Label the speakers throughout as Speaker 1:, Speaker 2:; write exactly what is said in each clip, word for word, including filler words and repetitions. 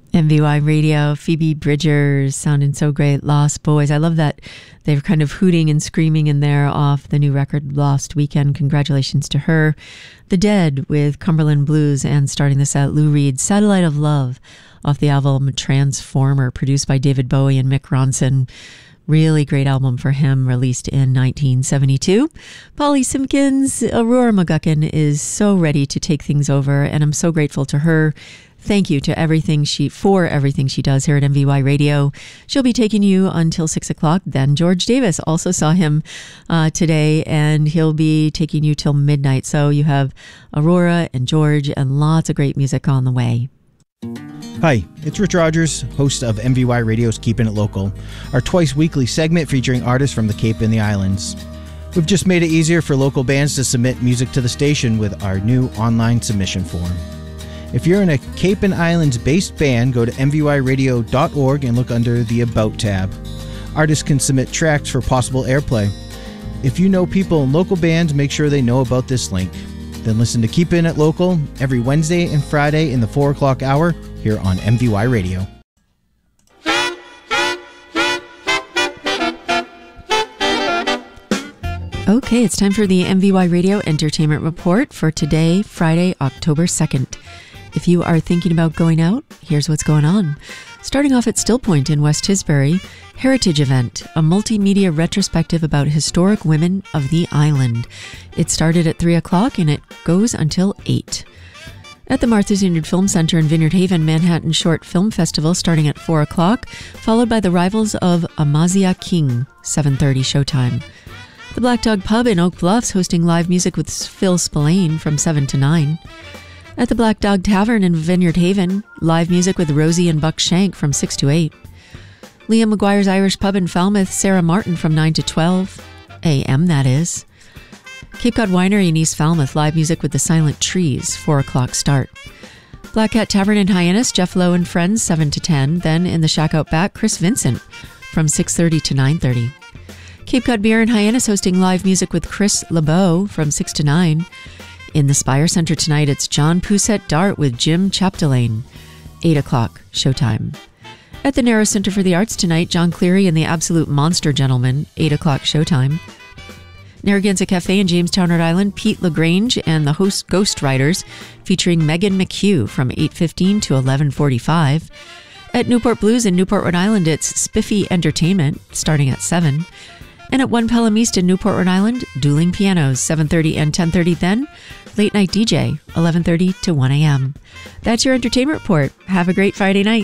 Speaker 1: M V Y Radio, Phoebe Bridgers sounding so great. Lost Boys. I love that they're kind of hooting and screaming in there off the new record Lost Weekend. Congratulations to her. The Dead with Cumberland Blues, and starting this out, Lou Reed, Satellite of Love off the album Transformer, produced by David Bowie and Mick Ronson. Really great album for him, released in nineteen seventy-two. Polly Simpkins, Aurora McGuckin is so ready to take things over, and I'm so grateful to her. Thank you to everything she for everything she does here at M V Y Radio. She'll be taking you until six o'clock. Then George Davis, also saw him uh, today, and he'll be taking you till midnight. So you have Aurora and George and lots of great music on the way.
Speaker 2: Hi, it's Rich Rogers, host of M V Y Radio's Keeping It Local, our twice weekly segment featuring artists from the Cape and the Islands. We've just made it easier for local bands to submit music to the station with our new online submission form. If you're in a Cape and Islands based band, go to m v y radio dot org and look under the About tab. Artists can submit tracks for possible airplay. If you know people in local bands, make sure they know about this link. Then listen to Keepin' It Local every Wednesday and Friday in the four o'clock hour here on M V Y Radio.
Speaker 1: Okay, it's time for the M V Y Radio Entertainment Report for today, Friday, October second. If you are thinking about going out, here's what's going on. Starting off at Still Point in West Tisbury, Heritage Event, a multimedia retrospective about historic women of the island. It started at three o'clock and it goes until eight. At the Martha's Vineyard Film Center in Vineyard Haven, Manhattan Short Film Festival starting at four o'clock, followed by the Rivals of Amazia King, seven thirty showtime. The Black Dog Pub in Oak Bluffs hosting live music with Phil Spillane from seven to nine. At the Black Dog Tavern in Vineyard Haven, live music with Rosie and Buck Shank from six to eight. Liam McGuire's Irish Pub in Falmouth, Sarah Martin from nine to twelve a m, that is. Cape Cod Winery in East Falmouth, live music with the Silent Trees, four o'clock start. Black Cat Tavern in Hyannis, Jeff Lowe and Friends, seven to ten. Then in the Shack Out Back, Chris Vincent from six thirty to nine thirty. Cape Cod Beer in Hyannis hosting live music with Chris LeBeau from six to nine. In the Spire Center tonight, it's John Poussette Dart with Jim Chapdelaine, eight o'clock showtime. At the Narrow Center for the Arts tonight, John Cleary and the Absolute Monster Gentlemen, eight o'clock showtime. Narragansett Cafe in Jamestown, Rhode Island, Pete LaGrange and the host Ghost Riders featuring Megan McHugh from eight fifteen to eleven forty-five. At Newport Blues in Newport, Rhode Island, it's Spiffy Entertainment starting at seven. And at One Pelham East in Newport, Rhode Island, Dueling Pianos, seven thirty and ten thirty. Then, Late Night D J, eleven thirty to one a m. That's your entertainment report. Have a great Friday night.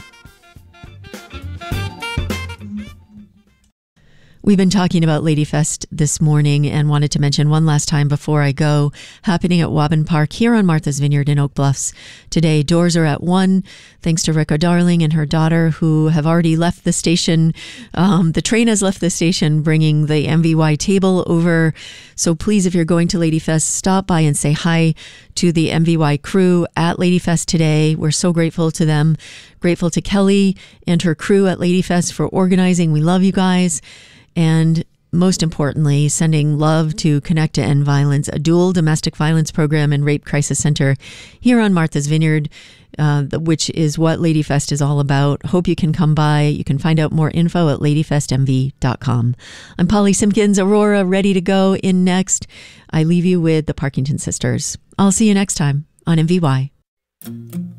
Speaker 1: We've been talking about Ladyfest this morning and wanted to mention one last time before I go, happening at Waban Park here on Martha's Vineyard in Oak Bluffs. Today, doors are at one, thanks to Ricka Darling and her daughter who have already left the station. Um, the train has left the station bringing the M V Y table over. So please, if you're going to Ladyfest, stop by and say hi to the M V Y crew at Ladyfest today. We're so grateful to them. Grateful to Kelly and her crew at Ladyfest for organizing. We love you guys. And most importantly, sending love to Connect to End Violence, a dual domestic violence program and rape crisis center here on Martha's Vineyard, uh, which is what Ladyfest is all about. Hope you can come by. You can find out more info at lady fest m v dot com. I'm Polly Simpkins, Aurora, ready to go. In next, I leave you with the Parkington Sisters. I'll see you next time on M V Y.